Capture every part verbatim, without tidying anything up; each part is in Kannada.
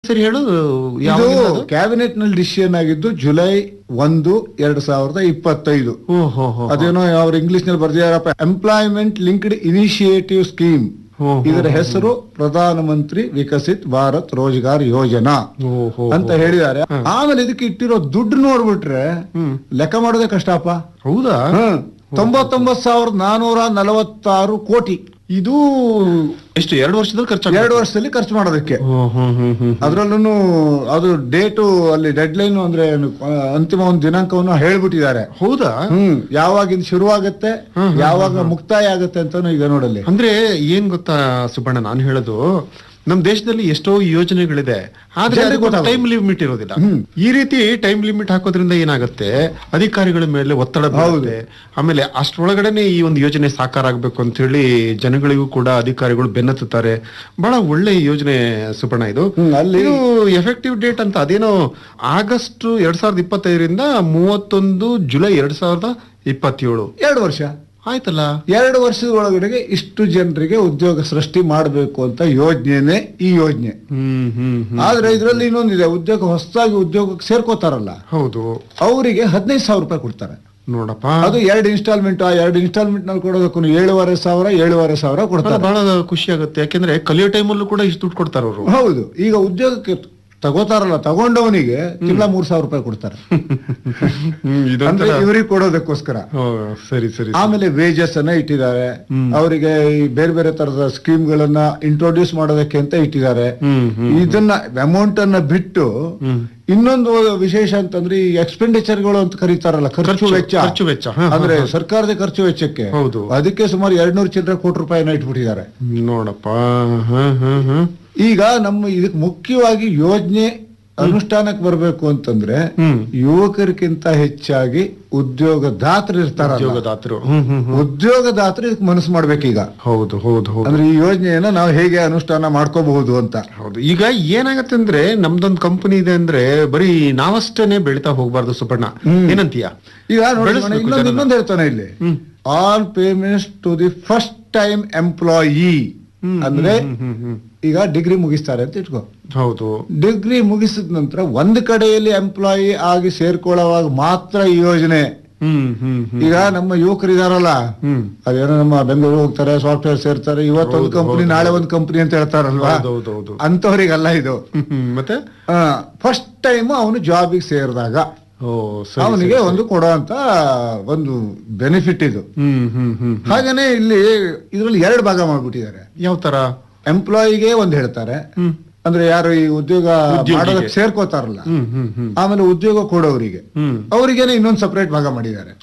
ಸರಿ ಹೇಳು. ಇದು ಕ್ಯಾಬಿನೆಟ್ ನಲ್ಲಿ ಡಿಸಿಷನ್ ಆಗಿದ್ದು ಜುಲೈ ಒಂದು ಎರಡ್ ಸಾವಿರದ ಇಪ್ಪತ್ತೈದು. ಅದೇನೋ ಅವ್ರು ಇಂಗ್ಲಿಷ್ ನಲ್ಲಿ ಬರ್ದಿದಾರಪ್ಪ, ಎಂಪ್ಲಾಯ್ಮೆಂಟ್ ಲಿಂಕ್ಡ್ ಇನಿಷಿಯೇಟಿವ್ ಸ್ಕೀಮ್. ಇದರ ಹೆಸರು ಪ್ರಧಾನ ಮಂತ್ರಿ ವಿಕಸಿತ್ ಭಾರತ್ ರೋಜ್ಗಾರ್ ಯೋಜನಾ ಅಂತ ಹೇಳಿದ್ದಾರೆ. ಆಮೇಲೆ ಇದಕ್ಕೆ ಇಟ್ಟಿರೋ ದುಡ್ಡು ನೋಡ್ಬಿಟ್ರೆ ಲೆಕ್ಕ ಮಾಡೋದೇ ಕಷ್ಟಪ್ಪ. ಹೌದಾ? ತೊಂಬತ್ತೊಂಬತ್ ಸಾವಿರದ ನಾನೂರ ನಲವತ್ತಾರು ಕೋಟಿ. ಇದು ಎಷ್ಟು ಎರಡು ವರ್ಷದಲ್ಲಿ ಖರ್ಚು ಎರಡು ವರ್ಷದಲ್ಲಿ ಖರ್ಚು ಮಾಡೋದಕ್ಕೆ. ಅದ್ರಲ್ಲೂ ಅದು ಡೇಟು ಅಲ್ಲಿ ಡೆಡ್ ಲೈನ್ ಅಂದ್ರೆ ಅಂತಿಮ ಒಂದು ದಿನಾಂಕವನ್ನು ಹೇಳ್ಬಿಟ್ಟಿದ್ದಾರೆ. ಹೌದಾ? ಹ್ಮ್ ಯಾವಾಗಿಂದ ಶುರುವಾಗತ್ತೆ, ಯಾವಾಗ ಮುಕ್ತಾಯ ಆಗತ್ತೆ ಅಂತಾನು ಈಗ ನೋಡಲ್ಲಿ. ಅಂದ್ರೆ ಏನ್ ಗೊತ್ತಾ ಸುಬ್ಬಣ್ಣ, ನಾನು ಹೇಳೋದು ನಮ್ ದೇಶದಲ್ಲಿ ಎಷ್ಟೋ ಯೋಜನೆಗಳಿದೆ, ಆದ್ರೆ ಟೈಮ್ ಲಿಮಿಟ್ ಇರೋದಿಲ್ಲ. ಈ ರೀತಿ ಟೈಮ್ ಲಿಮಿಟ್ ಹಾಕೋದ್ರಿಂದ ಏನಾಗುತ್ತೆ, ಅಧಿಕಾರಿಗಳ ಮೇಲೆ ಒತ್ತಡ ಬೀಳುತ್ತೆ. ಆಮೇಲೆ ಅಷ್ಟರೊಳಗಡೆನೆ ಈ ಒಂದು ಯೋಜನೆ ಸಾಕಾರ ಆಗ್ಬೇಕು ಅಂತ ಹೇಳಿ ಜನಗಳಿಗೂ ಕೂಡ ಅಧಿಕಾರಿಗಳು ಬೆನ್ನತ್ತುತ್ತಾರೆ. ಬಹಳ ಒಳ್ಳೆ ಯೋಜನೆ ಸುಬ್ಬಣ್ಣ ಇದು. ಇದು ಎಫೆಕ್ಟಿವ್ ಡೇಟ್ ಅಂತ ಅದೇನೋ ಆಗಸ್ಟ್ ಎರಡ್ ಸಾವಿರದ ಇಪ್ಪತ್ತೈದರಿಂದ ಮೂವತ್ತೊಂದು ಜುಲೈ ಎರಡ್ ಸಾವಿರದ ಇಪ್ಪತ್ತೇಳು. ಎರಡು ವರ್ಷ ಆಯ್ತಲ್ಲ. ಎರಡು ವರ್ಷದ ಒಳಗಡೆಗೆ ಇಷ್ಟು ಜನರಿಗೆ ಉದ್ಯೋಗ ಸೃಷ್ಟಿ ಮಾಡಬೇಕು ಅಂತ ಯೋಜನೆ ಈ ಯೋಜನೆ. ಹ್ಮ್ ಹ್ಮ್ ಆದ್ರೆ ಇದ್ರಲ್ಲಿ ಇನ್ನೊಂದಿದೆ, ಉದ್ಯೋಗ ಹೊಸದಾಗಿ ಉದ್ಯೋಗಕ್ಕೆ ಸೇರ್ಕೋತಾರಲ್ಲ, ಹೌದು, ಅವರಿಗೆ ಹದಿನೈದು ಸಾವಿರ ರೂಪಾಯಿ ಕೊಡ್ತಾರೆ. ನೋಡಪ್ಪ, ಅದು ಎರಡು ಇನ್ಸ್ಟಾಲ್ಮೆಂಟ್. ಆ ಎರಡು ಇನ್ಸ್ಟಾಲ್ಮೆಂಟ್ ನಲ್ಲಿ ಕೊಡೋದಕ್ಕೂ ಏಳುವರೆ ಸಾವಿರ ಏಳುವರೆ ಸಾವಿರ ಕೊಡ್ತಾರೆ. ಬಹಳ ಖುಷಿ ಆಗುತ್ತೆ, ಯಾಕೆಂದ್ರೆ ಕಲಿಯೋ ಟೈಮಲ್ಲೂ ಕೂಡ ಇಷ್ಟು ದುಡ್ಡು ಕೊಡ್ತಾರೆ ಅವರು. ಹೌದು. ಈಗ ಉದ್ಯೋಗಕ್ಕೆ ತಗೋತಾರಲ್ಲ, ತಗೊಂಡವನಿಗೆ ತಿಂಗಳ ಮೂರ್ ಸಾವಿರ ರೂಪಾಯಿ ಕೊಡ್ತಾರೆ. ಅಂದ್ರೆ ಇವರಿಗೆ ಕೊಡೋದಕ್ಕೋಸ್ಕರ. ಸರಿ ಸರಿ. ಆಮೇಲೆ ವೇಜಸ್ ಅನ್ನ ಇಟ್ಟಿದ್ದಾರೆ, ಅವರಿಗೆ ಈ ಬೇರೆ ಬೇರೆ ತರದ ಸ್ಕೀಮ್ ಗಳನ್ನ ಇಂಟ್ರೊಡ್ಯೂಸ್ ಮಾಡೋದಕ್ಕೆ ಅಂತ ಇಟ್ಟಿದ್ದಾರೆ. ಇದನ್ನ ಅಮೌಂಟ್ ಅನ್ನ ಬಿಟ್ಟು ಇನ್ನೊಂದು ವಿಶೇಷ ಅಂತಂದ್ರೆ ಈ ಎಕ್ಸ್ಪೆಂಡಿಚರ್ ಗಳು ಅಂತ ಕರೀತಾರಲ್ಲ, ಖರ್ಚು ವೆಚ್ಚ. ಖರ್ಚು ವೆಚ್ಚ ಅಂದ್ರೆ ಸರ್ಕಾರದ ಖರ್ಚು ವೆಚ್ಚಕ್ಕೆ. ಹೌದು. ಅದಕ್ಕೆ ಸುಮಾರು ಎರಡ್ನೂರು ಚಿಲ್ಲರೆ ಕೋಟಿ ರೂಪಾಯಿನ ಇಟ್ಬಿಟ್ಟಿದ್ದಾರೆ. ನೋಡಪ್ಪ. ಈಗ ನಮ್ಮ ಇದಕ್ಕೆ ಮುಖ್ಯವಾಗಿ ಯೋಜನೆ ಅನುಷ್ಠಾನಕ್ಕೆ ಬರಬೇಕು ಅಂತಂದ್ರೆ ಯುವಕರಿಗಿಂತ ಹೆಚ್ಚಾಗಿ ಉದ್ಯೋಗದಾತರು ಇರ್ತಾರ. ಉದ್ಯೋಗದಾತರು ಉದ್ಯೋಗದಾತರು ಇದಕ್ಕೆ ಮನಸ್ಸು ಮಾಡ್ಬೇಕೀಗ. ಹೌದು ಹೌದು ಹೌದು. ಅಂದ್ರೆ ಈ ಯೋಜನೆಯನ್ನ ನಾವು ಹೇಗೆ ಅನುಷ್ಠಾನ ಮಾಡ್ಕೋಬಹುದು ಅಂತ. ಹೌದು. ಈಗ ಏನಾಗತ್ತೆ ಅಂದ್ರೆ ನಮ್ದೊಂದು ಕಂಪನಿ ಇದೆ ಅಂದ್ರೆ ಬರೀ ನಾವಷ್ಟೇನೆ ಬೆಳಿತಾ ಹೋಗ್ಬಾರ್ದು ಸುಬ್ಬಣ್ಣ, ಏನಂತೀಯ? ಈಗ ಇನ್ನೊಂದು ಇನ್ನೊಂದು ಹೇಳ್ತಾನೆ ಇಲ್ಲಿ, all payments to the first time employee. ಅಂದ್ರೆ ಈಗ ಡಿಗ್ರಿ ಮುಗಿಸ್ತಾರೆ ಅಂತ ಇಟ್ಕೋ. ಹೌದು. ಡಿಗ್ರಿ ಮುಗಿಸಿದ ನಂತರ ಒಂದ್ ಕಡೆಯಲ್ಲಿ ಎಂಪ್ಲಾಯಿ ಆಗಿ ಸೇರ್ಕೊಳ್ಳುವಾಗ ಮಾತ್ರ ಈ ಯೋಜನೆ. ಈಗ ನಮ್ಮ ಯುವಕರು ಇದಾರಲ್ಲ, ಅದೇನೋ ನಮ್ಮ ಬೆಂಗಳೂರು ಹೋಗ್ತಾರೆ, ಸಾಫ್ಟ್ವೇರ್ ಸೇರ್ತಾರೆ, ಇವತ್ತೊಂದು ಕಂಪನಿ ನಾಳೆ ಒಂದ್ ಕಂಪನಿ ಅಂತ ಹೇಳ್ತಾರಲ್ವಾ, ಅಂತವ್ರಿಗಲ್ಲ ಇದು. ಮತ್ತೆ ಫಸ್ಟ್ ಟೈಮ್ ಅವನು ಜಾಬಿಗೆ ಸೇರಿದಾಗ ಅವನಿಗೆ ಒಂದು ಕೊಡುವಂತ ಒಂದು ಬೆನಿಫಿಟ್ ಇದು. ಹಾಗೇನೆ ಇಲ್ಲಿ ಇದ್ರಲ್ಲಿ ಎರಡು ಭಾಗ ಮಾಡ್ಬಿಟ್ಟಿದ್ದಾರೆ. ಯಾವ ತರ? ಎಂಪ್ಲಾಯಿಗೆ ಒಂದ್ ಹೇಳ್ತಾರೆ, ಅಂದ್ರೆ ಯಾರು ಈ ಉದ್ಯೋಗ ಮಾಡೋದಕ್ಕೆ ಸೇರ್ಕೋತಾರಲ್ಲ, ಆಮೇಲೆ ಉದ್ಯೋಗ ಕೊಡೋರಿಗೆ ಅವರಿಗೇನೆ ಇನ್ನೊಂದು ಸಪರೇಟ್ ಭಾಗ ಮಾಡಿದ್ದಾರೆ.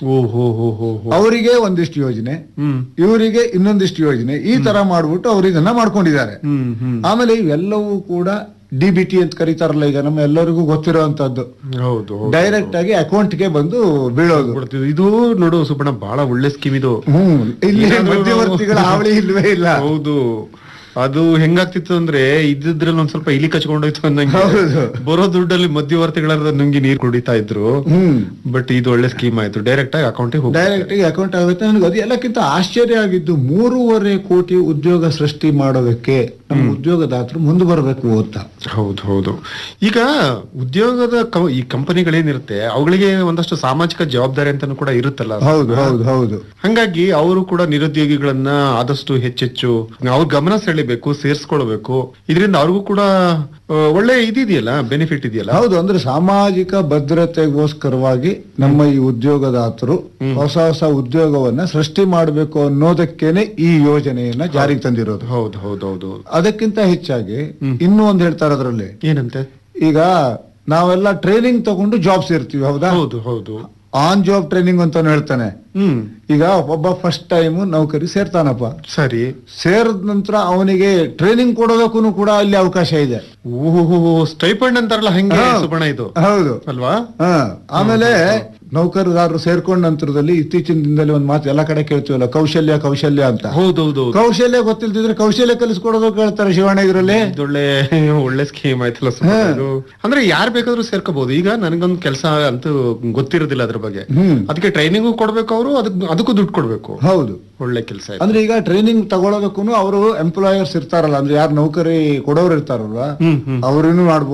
ಅವರಿಗೆ ಒಂದಿಷ್ಟು ಯೋಜನೆ, ಇವರಿಗೆ ಇನ್ನೊಂದಿಷ್ಟು ಯೋಜನೆ, ಈ ತರ ಮಾಡ್ಬಿಟ್ಟು ಅವ್ರು ಇದನ್ನ ಮಾಡ್ಕೊಂಡಿದ್ದಾರೆ. ಆಮೇಲೆ ಇವೆಲ್ಲವೂ ಕೂಡ ಡಿ ಬಿ ಟಿ ಅಂತ ಕರೀತಾರಲ್ಲ, ಈಗ ನಮ್ಮ ಎಲ್ಲರಿಗೂ ಗೊತ್ತಿರುವಂತದ್ದು. ಹೌದು. ಡೈರೆಕ್ಟ್ ಆಗಿ ಅಕೌಂಟ್ ಗೆ ಬಂದು ಬೀಳೋದು. ಇದು ನೋಡು ಸುಬ್ಬಣ್ಣ, ಬಹಳ ಒಳ್ಳೆ ಸ್ಕೀಮ್ ಇದು. ಹ್ಮ್ ಇಲ್ಲಿ ಮಧ್ಯವರ್ತಿಗಳ ಹಾವಳಿ ಇಲ್ವೇ ಇಲ್ಲ. ಹೌದು. ಅದು ಹೆಂಗಾಗ್ತಿತ್ತು ಅಂದ್ರೆ ಇದ್ರಲ್ಲಿ ಒಂದ್ ಸ್ವಲ್ಪ ಇಲಿ ಕಚ್ಕೊಂಡೋಯ್ತು ಅಂದಂಗೆ, ಬರೋ ದುಡ್ಡಲ್ಲಿ ಮಧ್ಯವರ್ತಿಗಳ ನುಂಗಿ ನೀರ್ ಕುಡಿತಾ ಇದ್ರು. ಬಟ್ ಇದು ಒಳ್ಳೆ ಸ್ಕೀಮ್ ಆಯ್ತು, ಡೈರೆಕ್ಟ್ ಆಗಿ ಅಕೌಂಟ್ ಡೈರೆಕ್ಟ್ ಆಗಿ ಅಕೌಂಟ್ ಆಗುತ್ತೆ. ನನಗೆ ಅದು ಎಲ್ಲಕ್ಕಿಂತ ಆಶ್ಚರ್ಯ ಆಗಿದ್ದು, ಮೂರುವರೆ ಕೋಟಿ ಉದ್ಯೋಗ ಸೃಷ್ಟಿ ಮಾಡೋದಕ್ಕೆ ನಮ್ಮ ಉದ್ಯೋಗದಾತರು ಮುಂದೆ ಬರಬೇಕು ಅಂತ. ಹೌದು ಹೌದು. ಈಗ ಉದ್ಯೋಗದ ಈ ಕಂಪನಿಗಳೇನಿರುತ್ತೆ ಅವುಗಳಿಗೆ ಒಂದಷ್ಟು ಸಾಮಾಜಿಕ ಜವಾಬ್ದಾರಿ ಅಂತಾನು ಕೂಡ ಇರುತ್ತಲ್ಲ. ಹೌದು ಹೌದು ಹೌದು. ಹಂಗಾಗಿ ಅವರು ಕೂಡ ನಿರುದ್ಯೋಗಿಗಳನ್ನ ಆದಷ್ಟು ಹೆಚ್ಚೆಚ್ಚು ಅವ್ರ ಗಮನ ಸೆಳಿಬೇಕು, ಸೇರ್ಸ್ಕೊಳ್ಬೇಕು. ಇದರಿಂದ ಅವ್ರಿಗೂ ಕೂಡ ಒಳ್ಳೆ ಇದಿದೆಯಲ್ಲ, ಬೆನಿಫಿಟ್ ಇದೆಯಲ್ಲ. ಹೌದು. ಅಂದ್ರೆ ಸಾಮಾಜಿಕ ಭದ್ರತೆಗೋಸ್ಕರವಾಗಿ ನಮ್ಮ ಈ ಉದ್ಯೋಗದಾತರು ಹೊಸ ಹೊಸ ಉದ್ಯೋಗವನ್ನ ಸೃಷ್ಟಿ ಮಾಡಬೇಕು ಅನ್ನೋದಕ್ಕೇನೆ ಈ ಯೋಜನೆಯನ್ನ ಜಾರಿಗೆ ತಂದಿರೋದು. ಹೌದು ಹೌದು ಹೌದು. ಅದಕ್ಕಿಂತ ಹೆಚ್ಚಾಗಿ ಇನ್ನೂ ಒಂದ್ ಹೇಳ್ತಾರೆ ಅದ್ರಲ್ಲಿ. ಏನಂತೆ? ಈಗ ನಾವೆಲ್ಲ ಟ್ರೈನಿಂಗ್ ತಗೊಂಡು ಜಾಬ್ ಸೇರ್ತೀವಿ, ಹೌದಾ? ಹೌದು ಹೌದು. ಆನ್ ಜಾಬ್ ಟ್ರೈನಿಂಗ್ ಅಂತಾನು ಹೇಳ್ತಾನೆ. ಹ್ಮ್ ಈಗ ಒಬ್ಬ ಫಸ್ಟ್ ಟೈಮ್ ನೌಕರಿ ಸೇರ್ತಾನಪ್ಪ. ಸರಿ. ಸೇರಿದ ನಂತರ ಅವನಿಗೆ ಟ್ರೈನಿಂಗ್ ಕೊಡೋದಕ್ಕೂ ಕೂಡ ಅಲ್ಲಿ ಅವಕಾಶ ಇದೆ. ಓಹೋ, ಸ್ಟೈಪಂಡ್ ಅಂತಾರಲ್ಲ ಹಂಗೆ ಸುಬ್ಬಣ್ಣ ಇದು. ಹೌದು ಅಲ್ವಾ? ಹ. ಆಮೇಲೆ ನೌಕರದಾರರು ಸೇರ್ಕೊಂಡ ನಂತರದಲ್ಲಿ ಇತ್ತೀಚಿನ ದಿನದಲ್ಲಿ ಒಂದ್ ಮಾತು ಎಲ್ಲಾ ಕಡೆ ಕೇಳ್ತೀವಲ್ಲ, ಕೌಶಲ್ಯ ಕೌಶಲ್ಯ ಅಂತ. ಹೌದೌದು. ಕೌಶಲ್ಯ ಗೊತ್ತಿಲ್ದಿದ್ರೆ ಕೌಶಲ್ಯ ಕಲಿಸ್ಕೊಡೋದಕ್ಕೆ ಹೇಳ್ತಾರೆ ಶಿವಣ್ಣ ಇದರಲ್ಲಿ. ಒಳ್ಳೆ ಒಳ್ಳೆ ಸ್ಕೀಮ್ ಆಯ್ತಲ್ಲ. ಅಂದ್ರೆ ಯಾರು ಬೇಕಾದ್ರೂ ಸೇರ್ಕೋಬಹುದು. ಈಗ ನನಗೊಂದು ಕೆಲಸ ಅಂತೂ ಗೊತ್ತಿರೋದಿಲ್ಲ ಅದ್ರ ಬಗ್ಗೆ, ಅದಕ್ಕೆ ಟ್ರೈನಿಂಗು ಕೊಡ್ಬೇಕು ಅವರು, ಅದಕ್ಕೆ ಅದಕ್ಕೂ ದುಡ್ಡು ಕೊಡ್ಬೇಕು. ಹೌದು. ಒಳ್ಳೆ ಕೆಲಸ. ಅಂದ್ರೆ ಈಗ ಟ್ರೈನಿಂಗ್ ತಗೊಳೋದಕ್ಕೂ ಅವರು ಎಂಪ್ಲಾಯರ್ಸ್ ಇರ್ತಾರಲ್ಲ, ಅಂದ್ರೆ ಯಾರು ನೌಕರಿ ಕೊಡೋರು ಇರ್ತಾರಲ್ವಾ, ಅವ್ರನ್ನು ಮಾಡ್ಬೋದು.